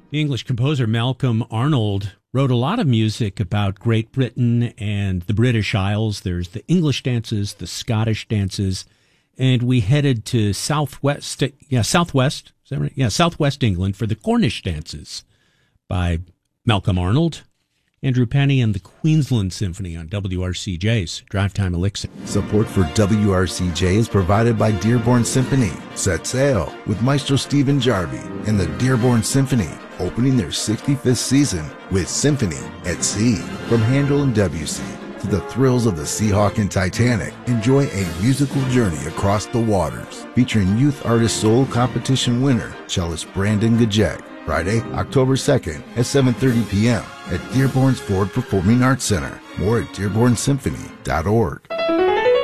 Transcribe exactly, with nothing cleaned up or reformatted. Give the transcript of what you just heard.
The English composer Malcolm Arnold wrote a lot of music about Great Britain and the British Isles. There's the English dances, the Scottish dances, and we headed to southwest, yeah, southwest, is that right? Yeah, southwest England for the Cornish dances by Malcolm Arnold. Andrew Penny and the Queensland Symphony on W R C J's Drive Time Elixir. Support for W R C J is provided by Dearborn Symphony. Set sail with Maestro Stephen Jarvie and the Dearborn Symphony, opening their sixty-fifth season with Symphony at Sea. From Handel and Debussy to the thrills of the Seahawk and Titanic, enjoy a musical journey across the waters. Featuring Youth Artist Soul Competition winner, cellist Brandon Gajek. Friday, October second at seven thirty p.m. at Dearborn's Ford Performing Arts Center. More at dearborn symphony dot org.